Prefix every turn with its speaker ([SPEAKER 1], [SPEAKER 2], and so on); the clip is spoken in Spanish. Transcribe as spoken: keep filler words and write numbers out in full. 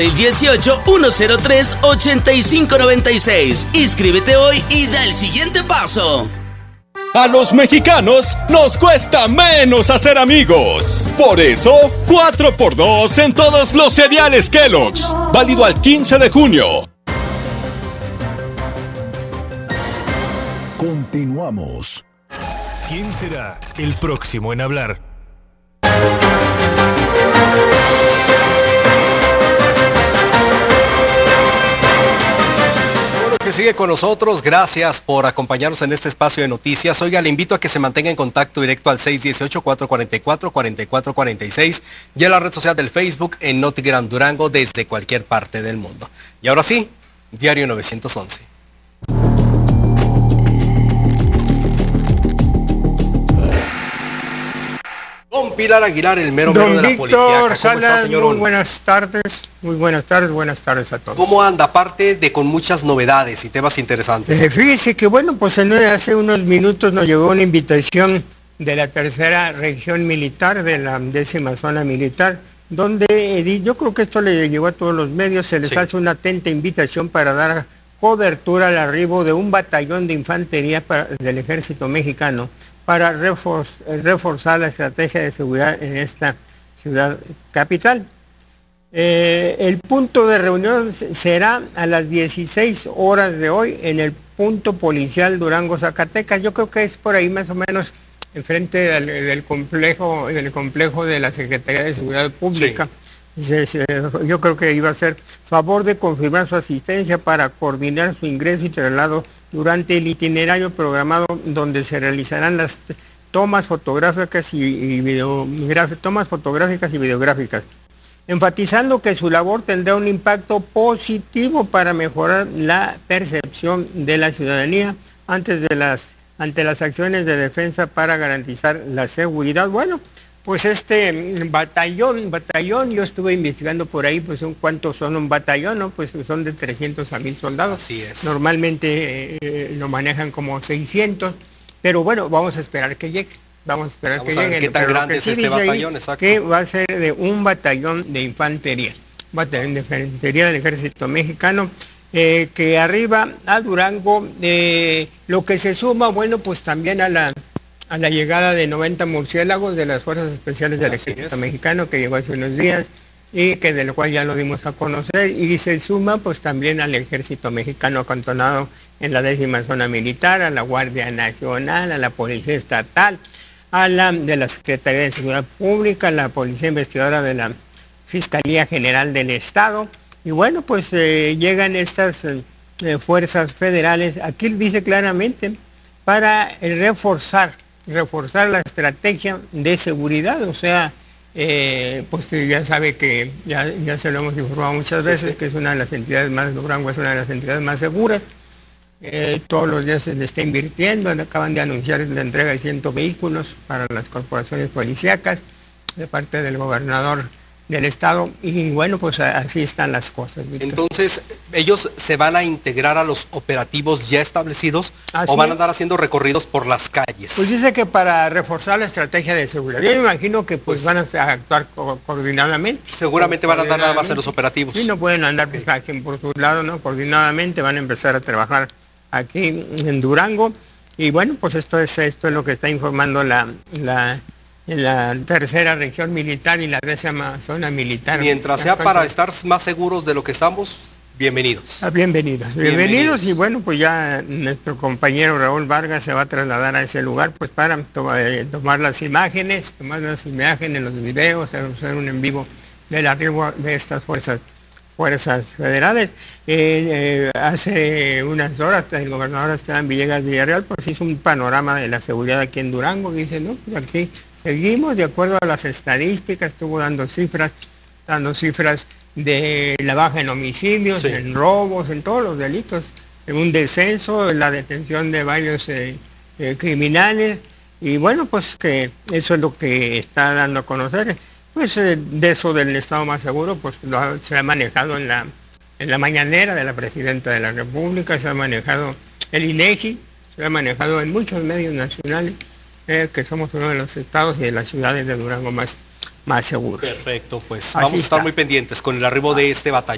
[SPEAKER 1] dieciocho, uno cero tres, ochenta y cinco noventa y seis. Inscríbete hoy y da el siguiente paso.
[SPEAKER 2] A los mexicanos nos cuesta menos hacer amigos. Por eso, cuatro por dos en todos los cereales Kellogg's. Válido al quince de junio.
[SPEAKER 3] Continuamos.
[SPEAKER 4] ¿Quién será el próximo en hablar?
[SPEAKER 5] Que sigue con nosotros, gracias por acompañarnos en este espacio de noticias. Oiga, le invito a que se mantenga en contacto directo al seis uno ocho, cuatro cuatro cuatro, cuatro cuatro cuatro seis y en la red social del Facebook en Notigram Durango desde cualquier parte del mundo. Y ahora sí, Diario novecientos once. Don Pilar Aguilar, el mero mero de la policía.
[SPEAKER 6] ¿Cómo está, señor? Muy buenas tardes, muy buenas tardes, buenas tardes a todos.
[SPEAKER 5] ¿Cómo anda? Aparte de con muchas novedades y temas interesantes.
[SPEAKER 6] Eh, fíjese que bueno, pues hace unos minutos nos llegó una invitación de la tercera región militar, de la décima zona militar, donde eh, yo creo que esto le llegó a todos los medios, se les sí. hace una atenta invitación para dar cobertura al arribo de un batallón de infantería para, del ejército mexicano, para refor reforzar la estrategia de seguridad en esta ciudad capital. Eh, el punto de reunión será a las dieciséis horas de hoy en el punto policial Durango, Zacatecas. Yo creo que es por ahí más o menos enfrente del, del, complejo, del complejo de la Secretaría de Seguridad Pública. Sí. Se, se, yo creo que iba a ser favor de confirmar su asistencia para coordinar su ingreso y traslado durante el itinerario programado, donde se realizarán las tomas fotográficas y, y video, tomas fotográficas y videográficas, enfatizando que su labor tendrá un impacto positivo para mejorar la percepción de la ciudadanía antes de las, ante las acciones de defensa para garantizar la seguridad. Bueno, pues este batallón, batallón, yo estuve investigando por ahí, pues cuántos son un batallón, ¿no? Pues son de trescientos a mil soldados.
[SPEAKER 5] Así es.
[SPEAKER 6] Normalmente eh, lo manejan como seiscientos, pero bueno, vamos a esperar que llegue. Vamos a esperar
[SPEAKER 5] vamos
[SPEAKER 6] que
[SPEAKER 5] a ver
[SPEAKER 6] llegue.
[SPEAKER 5] ¿Qué tan grande es este batallón? Exacto.
[SPEAKER 6] Que va a ser de un batallón de infantería, batallón de infantería del ejército mexicano, eh, que arriba a Durango, eh, lo que se suma, bueno, pues también a la... a la llegada de noventa murciélagos de las Fuerzas Especiales del Así Ejército es. Mexicano, que llegó hace unos días, y que de lo cual ya lo dimos a conocer, y se suma pues también al Ejército Mexicano acantonado en la décima zona militar, a la Guardia Nacional, a la Policía Estatal, a la de la Secretaría de Seguridad Pública, a la Policía Investigadora de la Fiscalía General del Estado, y bueno, pues eh, llegan estas eh, fuerzas federales, aquí dice claramente, para eh, reforzar reforzar la estrategia de seguridad, o sea, eh, pues ya sabe que ya, ya se lo hemos informado muchas veces, sí, sí. que es una de las entidades más, Durango es una de las entidades más seguras, eh, todos los días se le está invirtiendo, acaban de anunciar la entrega de cien vehículos para las corporaciones policíacas de parte del gobernador del estado, y bueno, pues así están las cosas, Víctor.
[SPEAKER 5] Entonces, ¿ellos se van a integrar a los operativos ya establecidos así o van a andar haciendo recorridos por las calles?
[SPEAKER 6] Pues dice que para reforzar la estrategia de seguridad. Yo me imagino que pues, pues van a actuar co coordinadamente.
[SPEAKER 5] Seguramente van a andar nada más en los operativos.
[SPEAKER 6] Sí, no pueden andar okay. pues, aquí por su lado, ¿no? Coordinadamente van a empezar a trabajar aquí en Durango, y bueno, pues esto es, esto es lo que está informando la... la en la tercera región militar y la décima zona militar.
[SPEAKER 5] Mientras sea para estar más seguros de lo que estamos, bienvenidos.
[SPEAKER 6] Ah, bienvenidos, bienvenidos, bienvenidos, y bueno, pues ya nuestro compañero Raúl Vargas se va a trasladar a ese lugar pues para to eh, tomar las imágenes, tomar las imágenes, los videos, hacer un en vivo del arribo de estas fuerzas fuerzas federales. Eh, eh, hace unas horas el gobernador Esteban Villegas Villarreal pues hizo un panorama de la seguridad aquí en Durango, dice, no, pues aquí seguimos de acuerdo a las estadísticas, estuvo dando cifras, dando cifras de la baja en homicidios, sí. en robos, en todos los delitos, en un descenso, en la detención de varios eh, eh, criminales, y bueno, pues que eso es lo que está dando a conocer. Pues eh, de eso del estado más seguro, pues lo ha, se ha manejado en la, en la mañanera de la Presidenta de la República, se ha manejado el INEGI, se ha manejado en muchos medios nacionales, Eh, que somos uno de los estados y de las ciudades de Durango más, más seguros.
[SPEAKER 5] Perfecto, pues
[SPEAKER 6] Así
[SPEAKER 5] vamos a estar
[SPEAKER 6] está.
[SPEAKER 5] muy pendientes con el arribo de este batallón.